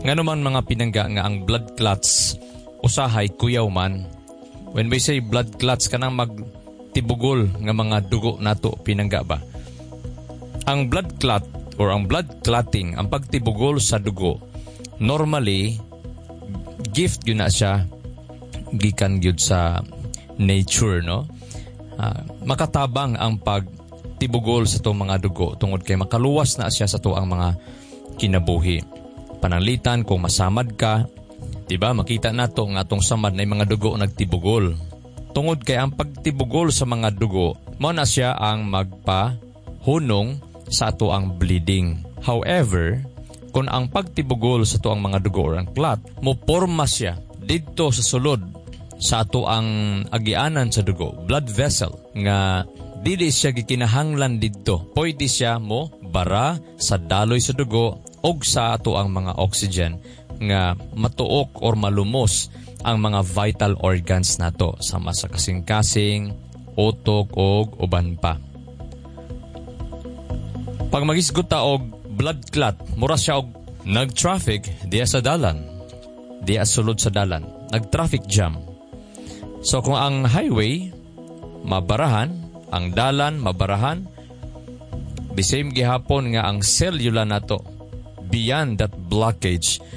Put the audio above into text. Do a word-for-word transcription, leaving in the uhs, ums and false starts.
Nganuman mga pinangga nga ang blood clots usahay kuyaw man. When we say blood clots, kanang magtibugol nga mga dugo nato pinangga ba? Ang blood clot or ang blood clotting, ang pagtibugol sa dugo, normally gift yun na siya gikan gyud sa nature, no? Uh, makatabang ang pagtibugol sa itong mga dugo tungod kay makaluwas na siya sa ito ang mga kinabuhi. Pananglitan kung masamad ka, diba, makita nato nga atong samad na mga dugo nagtibugol. Tungod kay ang pagtibugol sa mga dugo, mao na siya ang magpahunong sa ato ang bleeding. However, kung ang pagtibugol sa ato ang mga dugo or ang clot, mo porma siya dito sa sulod sa ato ang agianan sa dugo, blood vessel, nga dili siya gikinahanglan didto. Pwede siya mo bara sa daloy sa dugo og sa ato ang mga oxygen nga matuok or malumos ang mga vital organs nato sama sa kasing-kasing, utok og uban pa. Pag magisgot ta og blood clot, mura siya og nag-traffic diya sa dalan, diya sulod sa dalan, nag-traffic jam. So kung ang highway mabarahan, ang dalan mabarahan, bisayim gihapon nga ang cellula nato beyond that blockage